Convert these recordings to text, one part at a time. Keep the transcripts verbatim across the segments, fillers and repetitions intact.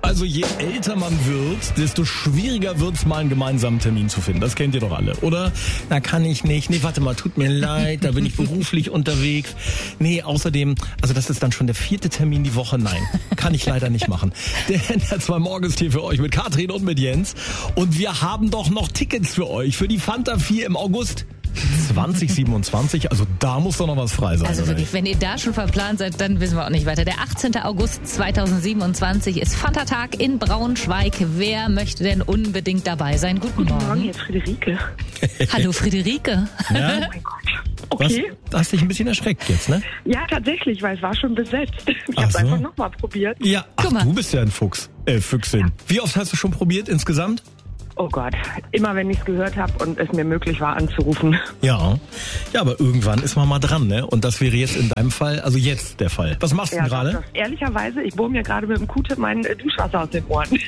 Also je älter man wird, desto schwieriger wird es mal einen gemeinsamen Termin zu finden. Das kennt ihr doch alle, oder? Na, kann ich nicht. Nee, warte mal, tut mir leid, da bin ich beruflich unterwegs. Nee, außerdem, also das ist dann schon der vierte Termin die Woche. Nein, kann ich leider nicht machen. Der N R zwei Morgens hier für euch mit Katrin und mit Jens. Und wir haben doch noch Tickets für euch für die Fanta vier im August zwanzig siebenundzwanzig, also da muss doch noch was frei sein. Also wirklich, wenn ihr da schon verplant seid, dann wissen wir auch nicht weiter. Der achtzehnten August zweitausendsiebenundzwanzig ist Fanta-Tag in Braunschweig. Wer möchte denn unbedingt dabei sein? Guten, Guten Morgen. Morgen, jetzt Friederike. Hallo Friederike. Ja? Oh mein Gott. Okay. Was? Hast dich ein bisschen erschreckt jetzt, ne? Ja, tatsächlich, weil es war schon besetzt. Ich Ach habe es so. einfach nochmal probiert. Ja, ach, Guck mal. du bist ja ein Fuchs, äh, Füchsin. Wie oft hast du schon probiert insgesamt? Oh Gott, immer wenn ich es gehört habe und es mir möglich war anzurufen. Ja. Ja, aber irgendwann ist man mal dran, ne? Und das wäre jetzt in deinem Fall, also jetzt der Fall. Was machst du Ja, denn gerade? das, das, ehrlicherweise, ich bohre mir gerade mit dem Q-Tip mein äh, Duschwasser aus den Ohren.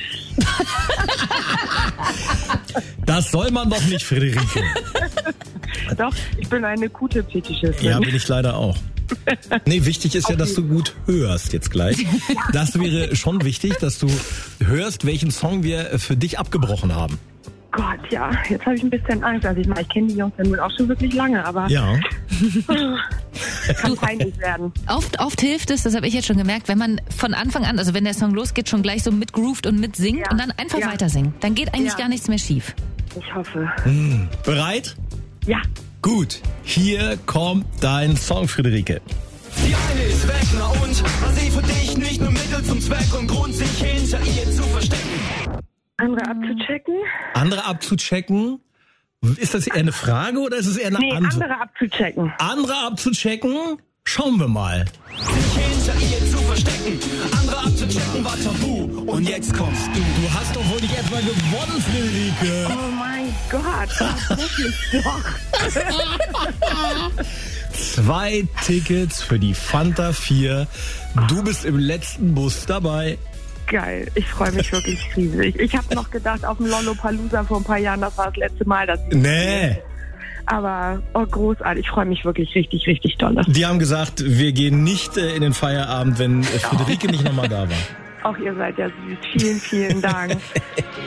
Das soll man doch nicht, Friederike. Doch, ich bin eine Q-Tip-Fetischistin. Ja, bin ich leider auch. Nee, wichtig ist ja, dass du gut hörst jetzt gleich. Das wäre schon wichtig, dass du hörst, welchen Song wir für dich abgebrochen haben. Gott, ja, jetzt habe ich ein bisschen Angst. Also ich meine, ich kenne die Jungs ja nun auch schon wirklich lange, aber Ja. kann peinlich werden. Oft, oft hilft es, das habe ich jetzt schon gemerkt, wenn man von Anfang an, also wenn der Song losgeht, schon gleich so mitgroovt und mitsingt Ja. und dann einfach Ja. weiter singt. Dann geht eigentlich Ja. gar nichts mehr schief. Ich hoffe. Bereit? Ja. Gut. Hier kommt dein Song, Friederike. Die eine ist weg, na und? War sie für dich nicht nur Mittel zum Zweck und Grund, sich hinter ihr zu verstecken? Andere abzuchecken? Andere abzuchecken. Ist das eher eine Frage oder ist es eher eine Nee, Antwort? andere abzuchecken. Andere abzuchecken? Schauen wir mal. Sich hinter ihr zu verstecken, andere abzuchecken war tabu. Und jetzt kommst du. Du hast doch wohl nicht etwa gewonnen, Friederike. Oh mein Gott, tatsächlich doch. Zwei Tickets für die Fanta vier. Du bist im letzten Bus dabei. Geil, ich freue mich wirklich riesig. Ich habe noch gedacht, auf dem Lollapalooza vor ein paar Jahren, das war das letzte Mal, dass ich... Nee. Aber, oh großartig, ich freue mich wirklich richtig, richtig doll. Die haben gesagt, wir gehen nicht äh, in den Feierabend, wenn äh, Friederike nicht nochmal da war. Auch ihr seid ja süß. Vielen, vielen Dank.